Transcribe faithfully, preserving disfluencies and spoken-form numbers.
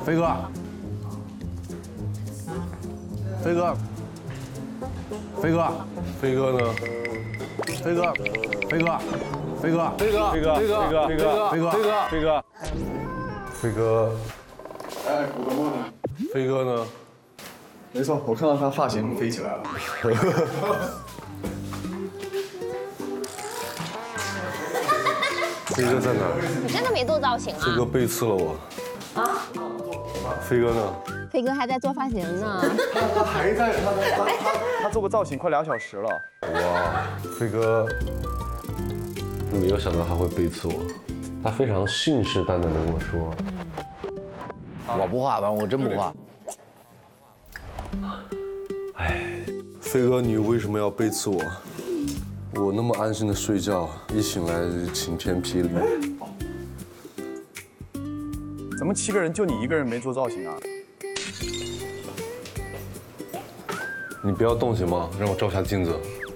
飞哥，飞哥，飞哥，飞哥呢？飞哥，飞哥，飞哥，飞哥，飞哥，飞哥，飞哥，飞哥，飞哥，飞哥，飞哥，哎，我的梦呢？飞哥呢？ 没错，我看到他发型飞起来了。 飞哥在哪？ 你真的没做造型啊？ 飞哥背刺了我。啊？飞哥呢？ 飞哥还在做发型呢。 他还在，他他他他做个造型快俩小时了。 哇，飞哥，没有想到他会背刺我，他非常信誓旦旦的跟我说， 我不画，完我真不画。 哎，飞哥，你为什么要背刺我？我那么安心的睡觉，一醒来晴天霹雳。 怎么七个人就你一个人没做造型啊？ 你不要动行吗？让我照下镜子。